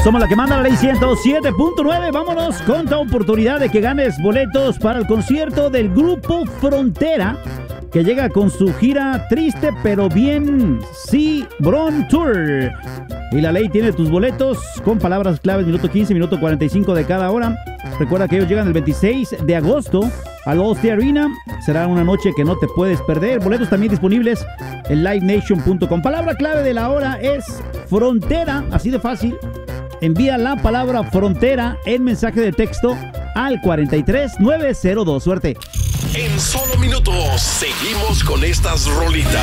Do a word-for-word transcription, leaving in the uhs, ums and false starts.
Somos la que manda la ley ciento siete punto nueve. Vámonos con tu oportunidad de que ganes boletos para el concierto del grupo Frontera, que llega con su gira Triste pero Bien Sí Bron Tour. Y la ley tiene tus boletos con palabras claves, minuto quince, minuto cuarenta y cinco de cada hora. Recuerda que ellos llegan el veintiséis de agosto al All-Star Arena. Será una noche que no te puedes perder. Boletos también disponibles en live nation punto com. Palabra clave de la hora es Frontera, así de fácil. Envía la palabra Frontera en mensaje de texto al cuarenta y tres nueve cero dos. Suerte. En solo minutos seguimos con estas rolitas.